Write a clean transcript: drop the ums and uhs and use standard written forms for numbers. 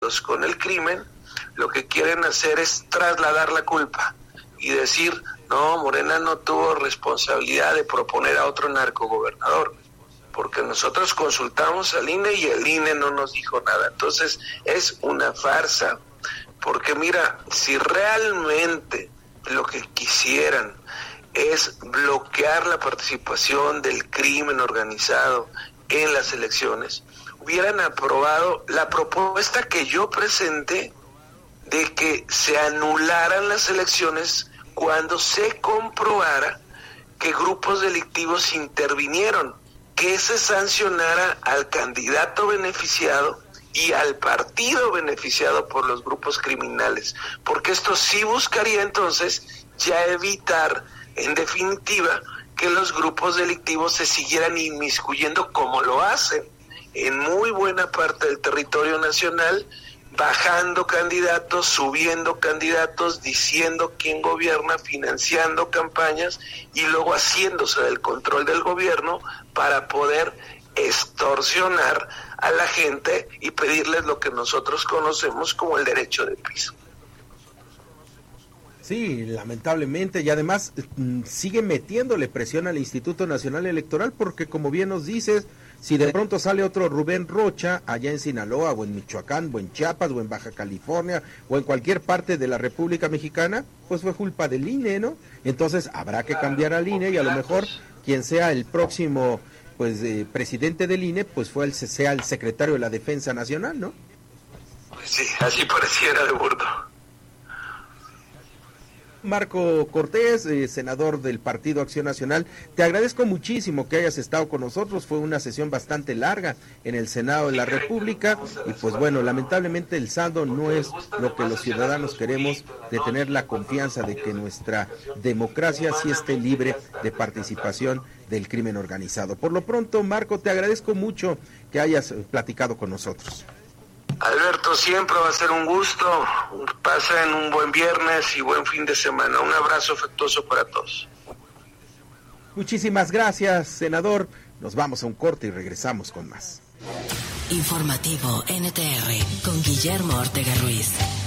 políticos con el crimen, lo que quieren hacer es trasladar la culpa y decir, no, Morena no tuvo responsabilidad de proponer a otro narcogobernador, porque nosotros consultamos al INE y el INE no nos dijo nada. Entonces es una farsa, porque mira, si realmente lo que quisieran es bloquear la participación del crimen organizado en las elecciones, hubieran aprobado la propuesta que yo presenté de que se anularan las elecciones cuando se comprobara que grupos delictivos intervinieron, que se sancionara al candidato beneficiado y al partido beneficiado por los grupos criminales, porque esto sí buscaría entonces ya evitar, en definitiva, que los grupos delictivos se siguieran inmiscuyendo como lo hacen en muy buena parte del territorio nacional, bajando candidatos, subiendo candidatos, diciendo quién gobierna, financiando campañas y luego haciéndose del control del gobierno para poder extorsionar a la gente y pedirles lo que nosotros conocemos como el derecho de piso. Sí, lamentablemente, y además sigue metiéndole presión al Instituto Nacional Electoral, porque como bien nos dices, si de pronto sale otro Rubén Rocha allá en Sinaloa o en Michoacán o en Chiapas o en Baja California o en cualquier parte de la República Mexicana, pues fue culpa del INE, ¿no? Entonces habrá que cambiar al INE y a lo mejor quien sea el próximo presidente del INE, pues sea el secretario de la Defensa Nacional, ¿no? Pues sí, así pareciera de burdo. Marco Cortés, senador del Partido Acción Nacional, te agradezco muchísimo que hayas estado con nosotros. Fue una sesión bastante larga en el Senado de la República y pues bueno, lamentablemente el saldo no es lo que los ciudadanos queremos, de tener la confianza de que nuestra democracia sí esté libre de participación del crimen organizado. Por lo pronto, Marco, te agradezco mucho que hayas platicado con nosotros. Alberto, siempre va a ser un gusto. Pasen un buen viernes y buen fin de semana. Un abrazo afectuoso para todos. Muchísimas gracias, senador. Nos vamos a un corte y regresamos con más. Informativo NTR con Guillermo Ortega Ruiz.